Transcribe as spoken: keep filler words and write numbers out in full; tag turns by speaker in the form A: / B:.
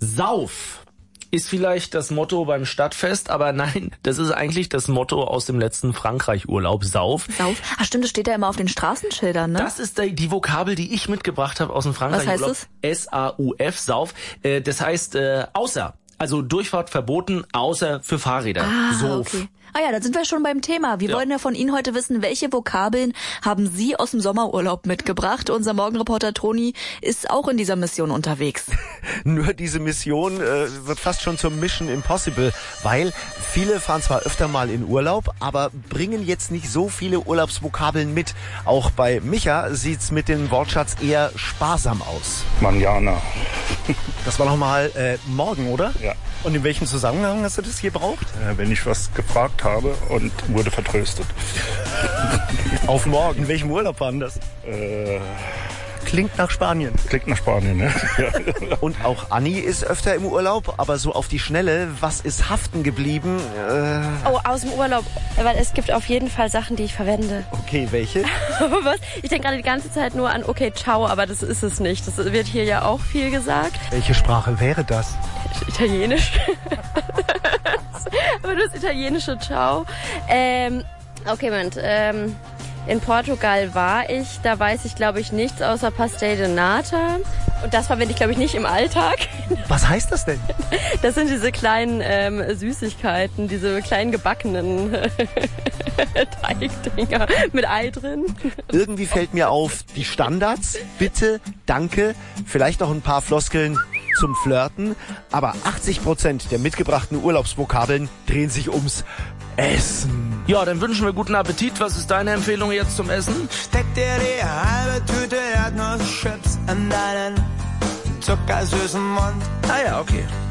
A: Sauf ist vielleicht das Motto beim Stadtfest, aber nein, das ist eigentlich das Motto aus dem letzten Frankreich-Urlaub. Sauf.
B: Sauf? Ach stimmt, das steht ja immer auf den Straßenschildern, ne?
A: Das ist die, die Vokabel, die ich mitgebracht habe aus dem Frankreich-Urlaub.
B: Was heißt das?
A: S A U F, Sauf. Äh, das heißt äh, außer. Also Durchfahrt verboten, außer für Fahrräder.
B: Ah,
A: Sauf.
B: okay. Ah ja, dann sind wir schon beim Thema. Wir
A: Ja.
B: wollen ja von Ihnen heute wissen, welche Vokabeln haben Sie aus dem Sommerurlaub mitgebracht? Unser Morgenreporter Toni ist auch in dieser Mission unterwegs.
C: Nur diese Mission äh, wird fast schon zur Mission Impossible, weil viele fahren zwar öfter mal in Urlaub, aber bringen jetzt nicht so viele Urlaubsvokabeln mit. Auch bei Micha sieht's mit dem Wortschatz eher sparsam aus.
D: Manjana.
C: Das war nochmal äh, morgen, oder?
D: Ja.
C: Und in welchem Zusammenhang hast du das gebraucht?
D: Äh, wenn ich was gefragt habe und wurde vertröstet.
C: Auf morgen. In welchem Urlaub war denn das?
D: Äh,
C: Klingt nach Spanien.
D: klingt nach Spanien, ne? Ja.
C: Und auch Anni ist öfter im Urlaub, aber so auf die Schnelle, was ist haften geblieben? Äh,
E: Oh, aus dem Urlaub. Weil es gibt auf jeden Fall Sachen, die ich verwende.
C: okay, welche?
E: Was? Ich denke gerade die ganze Zeit nur an okay, ciao, aber das ist es nicht. Das wird hier ja auch viel gesagt.
C: Welche Sprache wäre das?
E: Italienisch. Aber das italienische Ciao. Ähm, okay, Moment. Ähm, in Portugal war ich. Da weiß ich, glaube ich, nichts außer Pastel de Nata. Und das verwende ich, glaube ich, nicht im Alltag.
C: Was heißt das denn?
E: Das sind diese kleinen ähm, Süßigkeiten, diese kleinen gebackenen Teigdinger mit Ei drin.
C: Irgendwie fällt mir auf, die Standards, bitte, danke, vielleicht auch ein paar Floskeln zum Flirten, aber achtzig Prozent der mitgebrachten Urlaubsvokabeln drehen sich ums Essen.
A: Ja, dann wünschen wir guten Appetit. Was ist deine Empfehlung jetzt zum Essen?
F: Steck dir die halbe Tüte Erdnusschips in deinen zuckersüßen Mund.
A: Ah ja, okay.